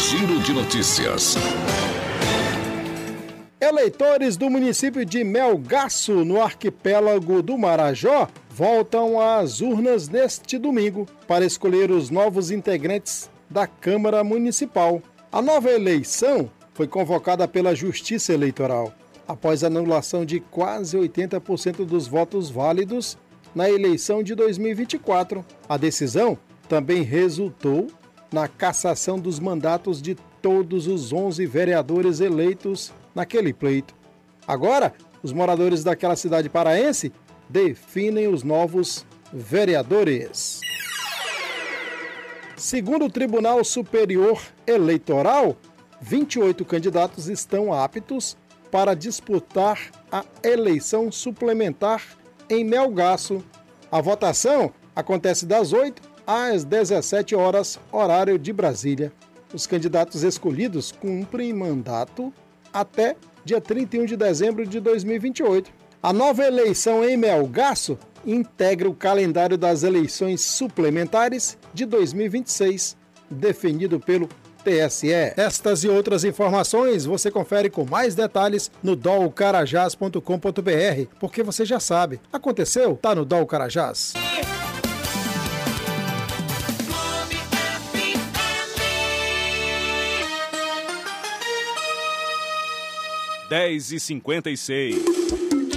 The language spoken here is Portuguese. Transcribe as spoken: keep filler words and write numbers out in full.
Giro de Notícias. Eleitores do município de Melgaço, no arquipélago do Marajó, voltam às urnas neste domingo para escolher os novos integrantes da Câmara Municipal. A nova eleição foi convocada pela Justiça Eleitoral, após a anulação de quase oitenta por cento dos votos válidos na eleição de dois mil e vinte e quatro. A decisão também resultou na cassação dos mandatos de todos os onze vereadores eleitos naquele pleito. Agora, os moradores daquela cidade paraense definem os novos vereadores. Segundo o Tribunal Superior Eleitoral, vinte e oito candidatos estão aptos para disputar a eleição suplementar em Melgaço. A votação acontece das oito às dezessete horas, horário de Brasília. Os candidatos escolhidos cumprem mandato até dia trinta e um de dezembro de dois mil e vinte e oito. A nova eleição em Melgaço integra o calendário das eleições suplementares de dois mil e vinte e seis, definido pelo T S E. Estas e outras informações você confere com mais detalhes no dol carajás ponto com ponto b r, porque você já sabe, aconteceu, tá no Dol Carajás. dez e cinquenta e seis.